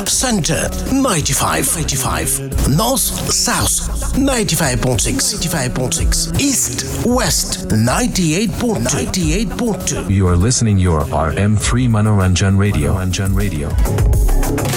Center 95. North South 95.6. East West 98.2. You are listening your RM3 Manoranjan Radio.